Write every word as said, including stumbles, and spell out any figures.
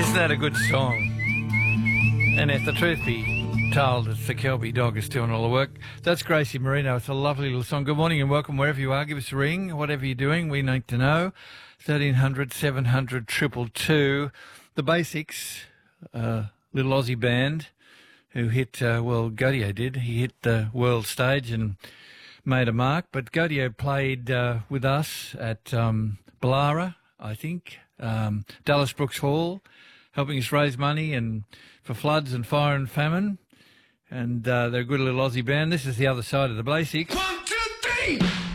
Isn't that a good song? And if the truth be told, it's the Kelby dog is doing all the work. That's Gracie Marino. It's a lovely little song. Good morning and welcome wherever you are. Give us a ring, whatever you're doing. We need to know. thirteen hundred, seven hundred, two two two. The Basics, uh, little Aussie band who hit, uh, well, Gaudio did. He hit the world stage and made a mark. But Gaudio played uh, with us at um, Ballara, I think, um, Dallas Brooks Hall, helping us raise money and for floods and fire and famine. And uh, they're a good little Aussie band. This is the other side of the Basics. One, two, three!